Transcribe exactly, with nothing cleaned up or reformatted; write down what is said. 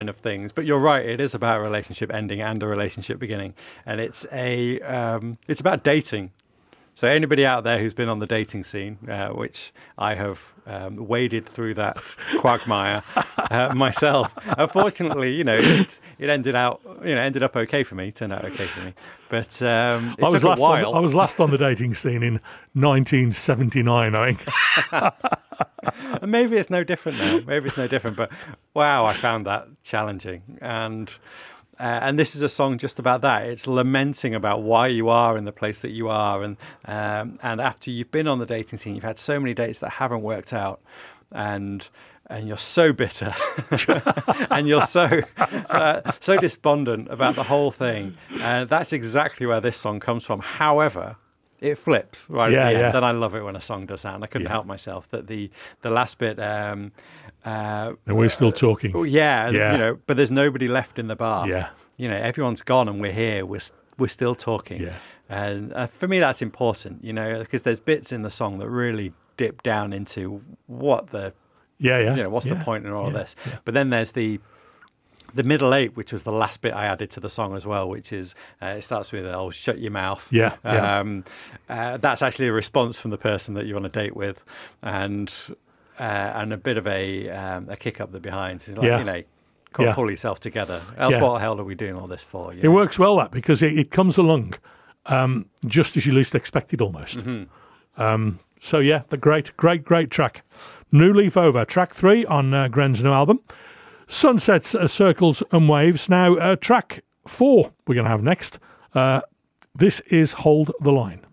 of things, but you're right, it is about a relationship ending and a relationship beginning, and it's a um, it's about dating. So anybody out there who's been on the dating scene, uh, which I have um, waded through that quagmire uh, myself. Unfortunately, you know, it, it ended out, you know, ended up okay for me. Turned out okay for me, but um, it I was took last a while. On, I was last on the dating scene in nineteen seventy-nine, I think. And maybe it's no different now. Maybe it's no different. But wow, I found that challenging. And uh, and this is a song just about that. It's lamenting about why you are in the place that you are. And um, and after you've been on the dating scene, you've had so many dates that haven't worked out. And and you're so bitter. And you're so uh, so despondent about the whole thing. And that's exactly where this song comes from. However, it flips right yeah, at the yeah. end, and I love it when a song does that. And I couldn't yeah. help myself that the the last bit. Um, uh, and we're still talking. Uh, yeah, yeah, you know, but there's nobody left in the bar. Yeah, you know, everyone's gone, and we're here. We're we're still talking. Yeah, and uh, for me, that's important. You know, because there's bits in the song that really dip down into what the yeah, yeah. You know, what's yeah. the point in all yeah. of this? Yeah. But then there's the. The middle eight, which was the last bit I added to the song as well, which is, uh, it starts with, oh, shut your mouth. Yeah. yeah. Um, uh, that's actually a response from the person that you're on a date with, and uh, and a bit of a um, a kick up the behind. It's like, yeah. you know, can't yeah. pull yourself together. Else yeah. what the hell are we doing all this for? You It know? works well, that, because it, it comes along um, just as you least expect it almost. Mm-hmm. Um, so, yeah, the great, great, great track. New Leaf Over, track three on uh, Gren's new album. Sunsets, uh, Circles and Waves. Now, uh, track four we're going to have next. Uh, this is Hold the Line.